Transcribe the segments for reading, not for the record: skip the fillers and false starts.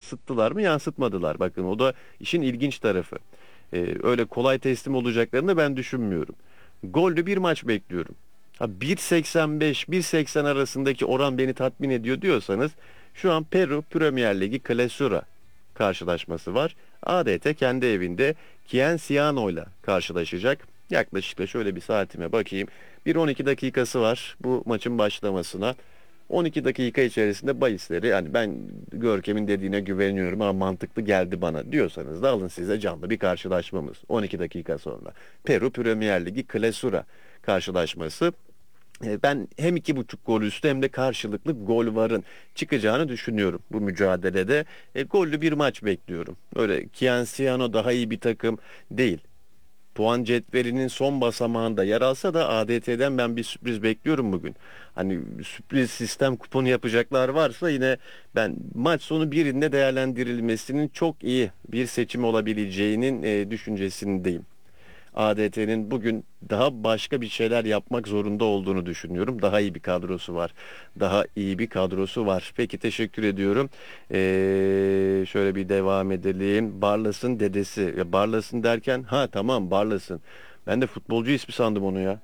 yansıttılar mı, yansıtmadılar. Bakın o da işin ilginç tarafı. Öyle kolay teslim olacaklarını ben düşünmüyorum. Gollü bir maç bekliyorum. Ha 1.85 1.80 arasındaki oran beni tatmin ediyor diyorsanız şu an Peru Premier Ligi Clausura karşılaşması var. ADT kendi evinde Cienciano ile karşılaşacak. Yaklaşık da şöyle bir saatime bakayım. Bir 12 dakikası var bu maçın başlamasına. 12 dakika içerisinde bahisleri yani ben Görkem'in dediğine güveniyorum ama mantıklı geldi bana diyorsanız da alın size canlı bir karşılaşmamız. 12 dakika sonra Peru Premier Ligi Clausura karşılaşması. Ben hem 2,5 gol üstü hem de karşılıklı gol varın çıkacağını düşünüyorum bu mücadelede. Gollü bir maç bekliyorum. Öyle Cienciano daha iyi bir takım değil. Puan cetvelinin son basamağında yer alsa da ADT'den ben bir sürpriz bekliyorum bugün. Hani sürpriz sistem kuponu yapacaklar varsa yine ben maç sonu birinde değerlendirilmesinin çok iyi bir seçim olabileceğinin düşüncesindeyim. ADT'nin bugün daha başka bir şeyler yapmak zorunda olduğunu düşünüyorum. Daha iyi bir kadrosu var. Daha iyi bir kadrosu var. Peki teşekkür ediyorum. Şöyle bir devam edelim. Barlas'ın dedesi. Ya Barlas'ın derken ha tamam Barlas'ın. Ben de futbolcu ismi sandım onu ya.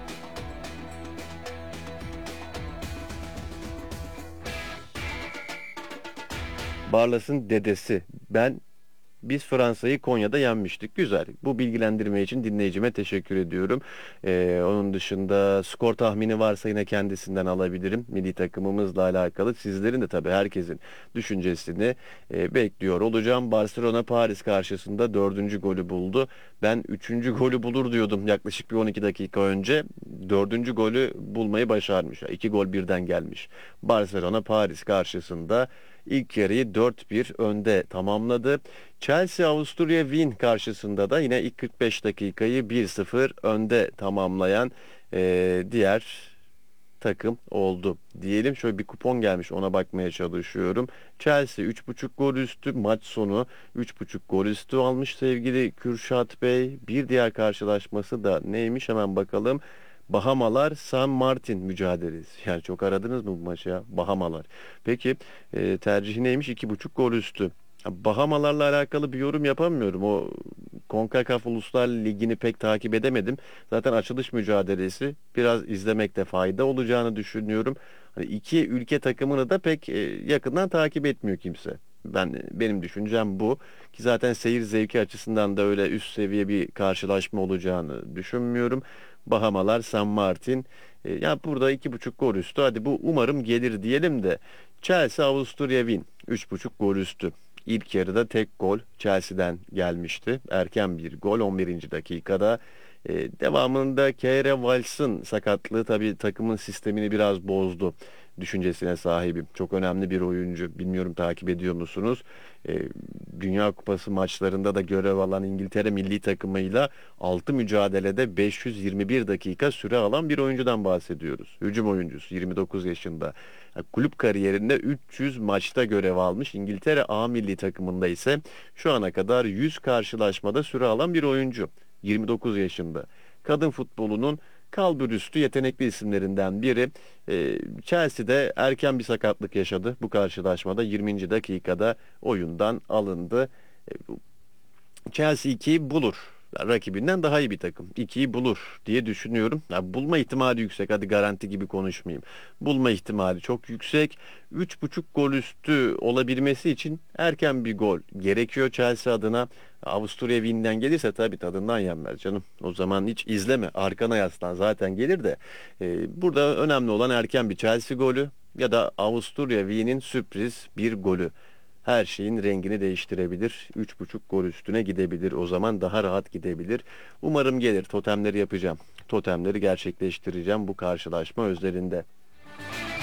Barlas'ın dedesi. Biz Fransa'yı Konya'da yenmiştik. Güzel. Bu bilgilendirme için dinleyicime teşekkür ediyorum. Onun dışında skor tahmini varsa yine kendisinden alabilirim. Milli takımımızla alakalı. Sizlerin de tabii herkesin düşüncesini bekliyor olacağım. Barcelona Paris karşısında dördüncü golü buldu. Ben üçüncü golü bulur diyordum yaklaşık bir 12 dakika önce. Dördüncü golü bulmayı başarmış. 2 gol birden gelmiş. Barcelona Paris karşısında İlk yarıyı 4-1 önde tamamladı. Chelsea Avusturya Wien karşısında da yine ilk 45 dakikayı 1-0 önde tamamlayan diğer takım oldu. Diyelim şöyle bir kupon gelmiş ona bakmaya çalışıyorum. Chelsea 3,5 gol üstü maç sonu 3,5 gol üstü almış sevgili Kürşat Bey. Bir diğer karşılaşması da neymiş hemen bakalım. Bahamalar San Martin mücadelesi. Yani çok aradınız mı bu maçı ya? Bahamalar. Peki tercihi neymiş? 2,5 gol üstü. Bahamalarla alakalı bir yorum yapamıyorum. O CONCACAF Uluslar Ligi'ni pek takip edemedim. Zaten açılış mücadelesi biraz izlemekte fayda olacağını düşünüyorum. Hani iki ülke takımını da pek yakından takip etmiyor kimse. Benim düşüncem bu ki zaten seyir zevki açısından da öyle üst seviye bir karşılaşma olacağını düşünmüyorum. Bahamalar San Martin. Ya burada 2,5 gol üstü. Hadi bu umarım gelir diyelim de. Chelsea Avusturya Wien 3,5 gol üstü. İlk yarıda tek gol Chelsea'den gelmişti. Erken bir gol 11. dakikada. Devamında Keira Walsh'ın sakatlığı tabii takımın sistemini biraz bozdu düşüncesine sahibim. Çok önemli bir oyuncu. Bilmiyorum takip ediyor musunuz? Ee, Dünya Kupası maçlarında da görev alan İngiltere milli takımıyla 6 mücadelede 521 dakika süre alan bir oyuncudan bahsediyoruz. Hücum oyuncusu 29 yaşında. Kulüp kariyerinde 300 maçta görev almış. İngiltere A milli takımında ise şu ana kadar 100 karşılaşmada süre alan bir oyuncu. 29 yaşında. Kadın futbolunun kalburüstü yetenekli isimlerinden biri. Chelsea'de erken bir sakatlık yaşadı. Bu karşılaşmada 20. dakikada oyundan alındı. E, Chelsea 2'yi bulur. Rakibinden daha iyi bir takım. 2'yi bulur diye düşünüyorum. Ya bulma ihtimali yüksek. Hadi garanti gibi konuşmayayım. Bulma ihtimali çok yüksek. 3,5 gol üstü olabilmesi için erken bir gol gerekiyor Chelsea adına. Avusturya Wien'den gelirse tabii tadından yenmez canım. O zaman hiç izleme. Arkana yaslan zaten gelir de. Burada önemli olan erken bir Chelsea golü ya da Avusturya Wien'in sürpriz bir golü her şeyin rengini değiştirebilir. 3,5 gol üstüne gidebilir. O zaman daha rahat gidebilir. Umarım gelir. Totemleri yapacağım. Totemleri gerçekleştireceğim bu karşılaşma üzerinde.